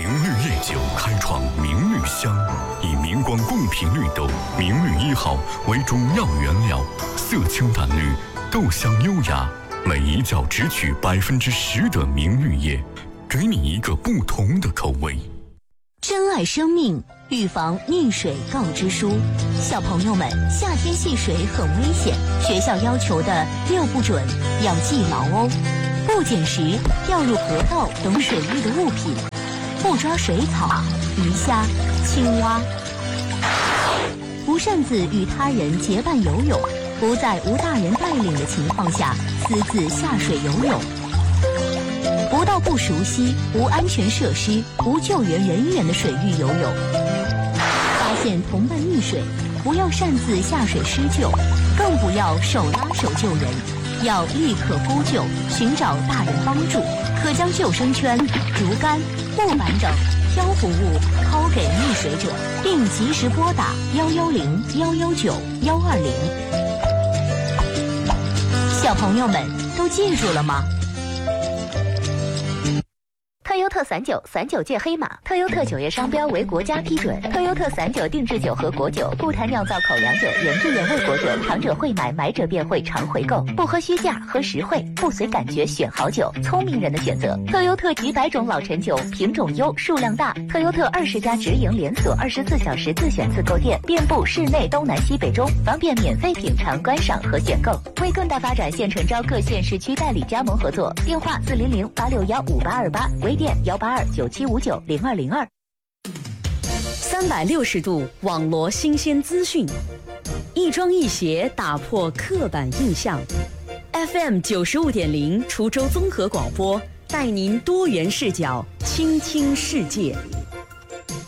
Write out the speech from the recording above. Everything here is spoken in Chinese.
绿烈酒开创明绿香，以明光贡品绿豆明绿1号为中药原料，色清淡绿，豆香优雅，每一角只取10%的明绿叶，给你一个不同的口味。 珍爱生命，预防溺水告知书。小朋友们，夏天戏水很危险，学校要求的6不准要记牢哦。不捡拾掉入河道等水域的物品，不抓水草、鱼虾、青蛙，不擅自与他人结伴游泳，不在无大人带领的情况下私自下水游泳，不到不熟悉、无安全设施、无救援人员的水域游泳。发现同伴溺水，不要擅自下水施救，更不要手拉手救人，要立刻呼救，寻找大人帮助。可将救生圈、竹竿、木板等漂浮物抛给溺水者，并及时拨打110、119、120。小朋友们都记住了吗？ 特优特39届黑马，特优特酒业商标为国家批准。特优特39定制酒和果酒，不谈酿造口粮酒，原汁原味果酒，尝者会买，买者便会常回购。不喝虚价，喝实惠，不随感觉选好酒，聪明人的选择。特优特几百种老陈酒，品种优，数量大。特优特20家直营连锁，24小时自选自购店，遍布市内东南西北中，方便免费品尝、观赏和选购。为更大发展，现诚招各县市区代理加盟合作，电话400-861-5828，微店182-9759-0202。 360度网罗新鲜资讯，一庄一协打破刻板印象。FM 95.0滁州综合广播，带您多元视角倾听世界。